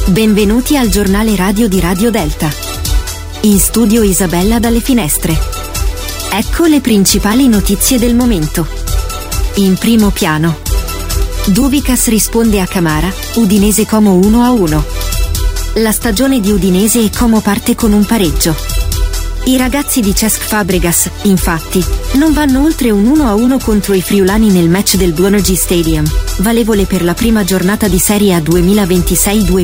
Benvenuti al giornale radio di Radio Delta. In studio Isabella dalle finestre. Ecco le principali notizie del momento. In primo piano. Dubicas risponde a Camara, Udinese Como 1-1. La stagione di Udinese e Como parte con un pareggio. I ragazzi di Cesc Fabregas, infatti, non vanno oltre un 1-1 contro i friulani nel match del Buonergy Stadium, valevole per la prima giornata di Serie A 2026-2027.